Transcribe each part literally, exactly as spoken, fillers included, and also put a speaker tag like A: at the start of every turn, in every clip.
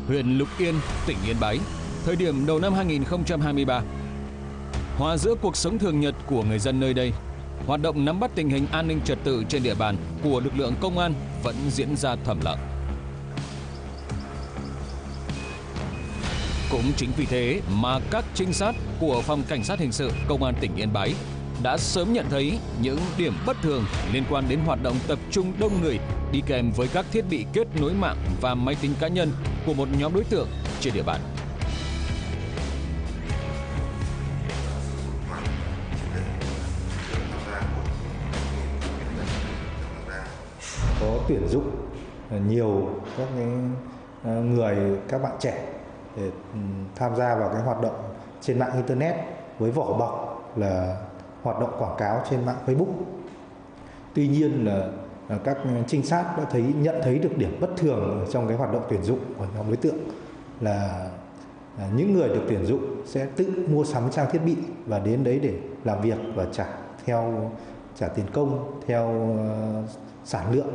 A: huyện Lục Yên, tỉnh Yên Bái, thời điểm đầu năm hai nghìn không trăm hai mươi ba. Hòa giữa cuộc sống thường nhật của người dân nơi đây, hoạt động nắm bắt tình hình an ninh trật tự trên địa bàn của lực lượng công an vẫn diễn ra thầm lặng. Cũng chính vì thế mà các trinh sát của Phòng Cảnh sát Hình sự Công an tỉnh Yên Bái đã sớm nhận thấy những điểm bất thường liên quan đến hoạt động tập trung đông người đi kèm với các thiết bị kết nối mạng và máy tính cá nhân của một nhóm đối tượng trên địa bàn.
B: Có tuyển dụng nhiều các người, các bạn trẻ để tham gia vào cái hoạt động trên mạng Internet với vỏ bọc là hoạt động quảng cáo trên mạng Facebook. Tuy nhiên là các trinh sát đã thấy nhận thấy được điểm bất thường trong cái hoạt động tuyển dụng của nhóm đối tượng là những người được tuyển dụng sẽ tự mua sắm trang thiết bị và đến đấy để làm việc và trả theo trả tiền công theo sản lượng.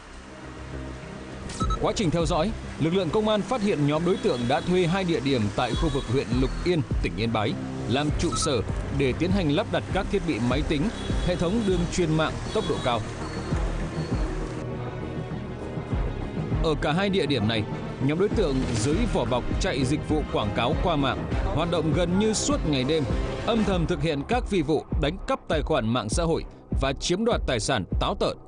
A: Quá trình theo dõi, lực lượng công an phát hiện nhóm đối tượng đã thuê hai địa điểm tại khu vực huyện Lục Yên, tỉnh Yên Bái làm trụ sở để tiến hành lắp đặt các thiết bị máy tính, hệ thống đường truyền mạng tốc độ cao. Ở cả hai địa điểm này, nhóm đối tượng dưới vỏ bọc chạy dịch vụ quảng cáo qua mạng, hoạt động gần như suốt ngày đêm, âm thầm thực hiện các phi vụ đánh cắp tài khoản mạng xã hội và chiếm đoạt tài sản táo tợn.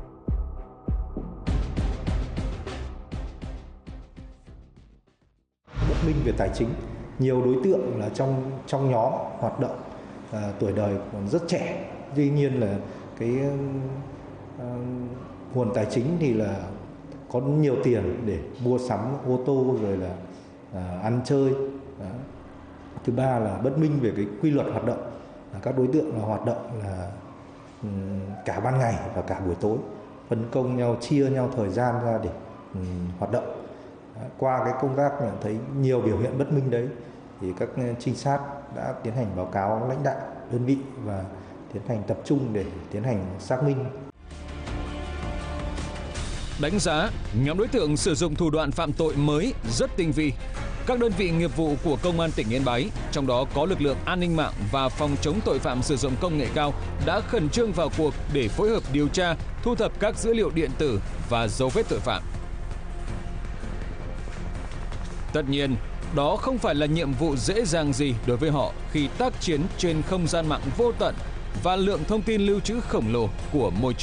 B: Bất minh về tài chính, nhiều đối tượng là trong trong nhóm hoạt động à, tuổi đời còn rất trẻ, tuy nhiên là cái à, nguồn tài chính thì là có nhiều tiền để mua sắm ô tô rồi là à, ăn chơi. Đó. Thứ ba là bất minh về cái quy luật hoạt động, là các đối tượng là hoạt động là um, cả ban ngày và cả buổi tối, phân công nhau, chia nhau thời gian ra để um, hoạt động. Đó. Qua cái công tác nhận thấy nhiều biểu hiện bất minh đấy thì các trinh sát đã tiến hành báo cáo lãnh đạo đơn vị và tiến hành tập trung để tiến hành xác minh.
A: Đánh giá, nhóm đối tượng sử dụng thủ đoạn phạm tội mới rất tinh vi. Các đơn vị nghiệp vụ của Công an tỉnh Yên Bái, trong đó có lực lượng an ninh mạng và phòng chống tội phạm sử dụng công nghệ cao, đã khẩn trương vào cuộc để phối hợp điều tra, thu thập các dữ liệu điện tử và dấu vết tội phạm. Tất nhiên, đó không phải là nhiệm vụ dễ dàng gì đối với họ khi tác chiến trên không gian mạng vô tận và lượng thông tin lưu trữ khổng lồ của môi trường.